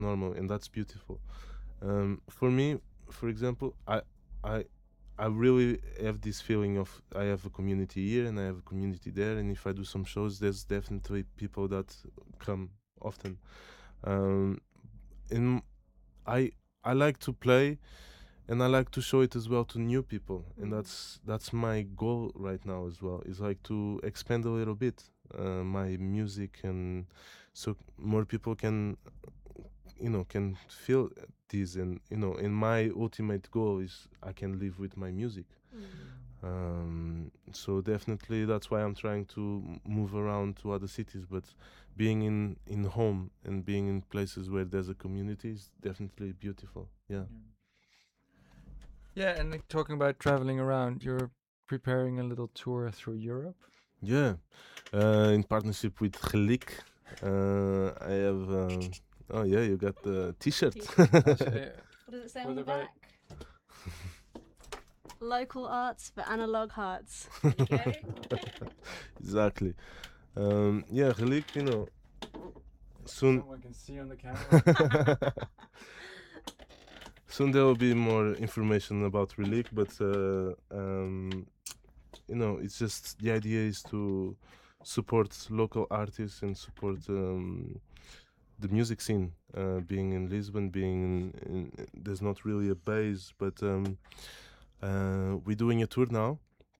normal, and that's beautiful. For me, for example, I I really have this feeling of I have a community here and I have a community there, and if I do some shows, there's definitely people that come often. Um, and I I like to play, and I like to show it as well to new people, and that's my goal right now as well. Is like to expand a little bit my music, and so more people can can feel this, and and my ultimate goal is I can live with my music. So definitely that's why I'm trying to move around to other cities, but being in home and being in places where there's a community is definitely beautiful. Yeah. Yeah, and like, talking about traveling around, you're preparing a little tour through Europe. Yeah, in partnership with Gelik, I have. Oh yeah, you got the T-shirt. What does it say For on the the right- back? Local arts for analog hearts. Exactly. Yeah, Gelik, soon. Someone can see on the camera. Soon there will be more information about Relic, but it's just the idea is to support local artists and support the music scene. Being in Lisbon, there's not really a base, but we're doing a tour now,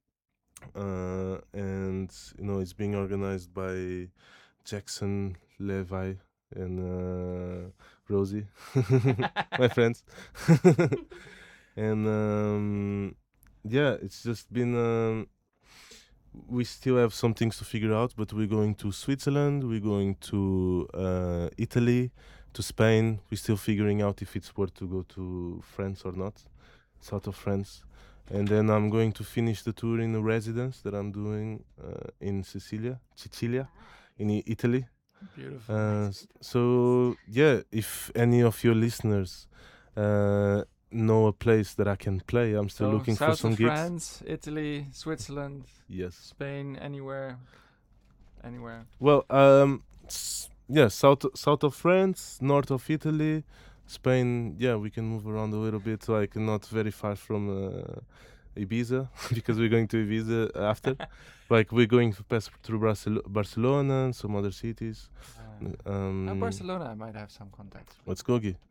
and it's being organized by Jackson Levi and Rosie, my friends. And yeah, it's just been. We still have some things to figure out, but we're going to Switzerland, we're going to Italy, to Spain. We're still figuring out if it's worth to go to France or not, south of France. And then I'm going to finish the tour in a residence that I'm doing in Sicilia, in Italy. Beautiful. So yeah, if any of your listeners know a place that I can play, I'm still So looking for south some of gigs. France, Italy, Switzerland, Yes. Spain, anywhere. Well, yeah, south of France, north of Italy, Spain. Yeah, we can move around a little bit, like not very far from Ibiza, because we're going to Ibiza after. Like we're going to pass through Barcelona and some other cities. Barcelona, I might have some contacts. Let's go, Guy.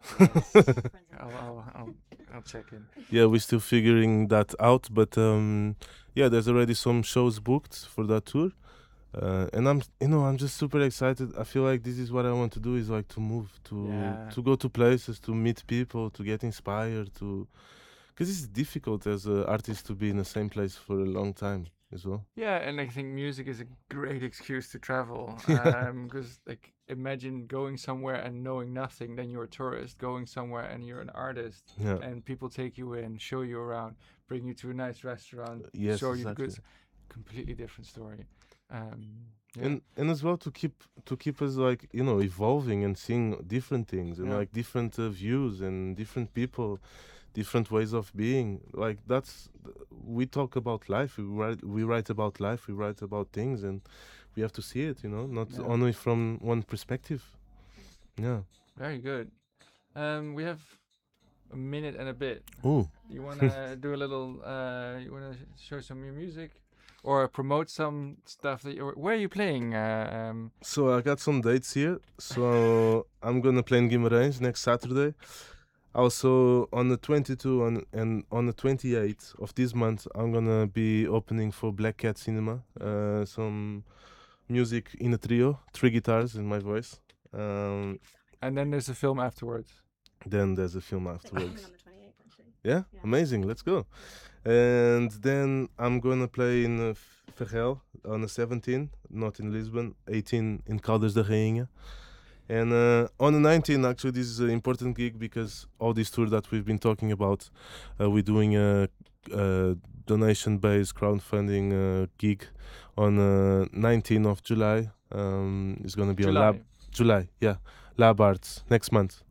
I'll check in. Yeah, we're still figuring that out, but yeah, there's already some shows booked for that tour. And I'm just super excited. I feel like this is what I want to do, is like to move, to go to places, to meet people, to get inspired, because it's difficult as an artist to be in the same place for a long time as well. Yeah, and I think music is a great excuse to travel. Because like imagine going somewhere and knowing nothing, then you're a tourist. Going somewhere and you're an artist, Yeah. and people take you in, show you around, bring you to a nice restaurant, Yes, show you the exactly. goods. Completely different story. Yeah. And as well to keep us like evolving and seeing different things and Yeah. like different views and different people, different ways of being. Like we talk about life. We write about life. We write about things, and we have to see it. Not Yeah. only from one perspective. Yeah. Very good. We have a minute and a bit. Oh. You wanna do a little? You wanna show some of your music, or promote some stuff that you? Where are you playing? So I got some dates here. So I'm gonna play in Guimarães next Saturday. Also on the 22 and on the 28th of this month, I'm gonna be opening for Black Cat Cinema. Some music in a trio, 3 guitars and my voice. And then there's a film afterwards. Then there's a film afterwards. On the 28th, actually. Yeah? Amazing. Let's go. And then I'm gonna play in Ferrel on the 17th, not in Lisbon, 18 in Caldas da Rainha. And on the 19th, actually, this is an important gig because all this tour that we've been talking about, we're doing a donation-based crowdfunding gig on 19th of July. It's gonna be on Lab Arts next month.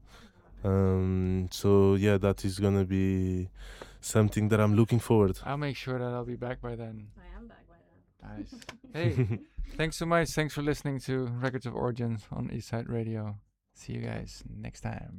So yeah, that is gonna be something that I'm looking forward. I'll make sure that I'll be back by then. I am back by then. Nice. Hey, thanks so much. Thanks for listening to Records of Origins on Eastside Radio. See you guys next time.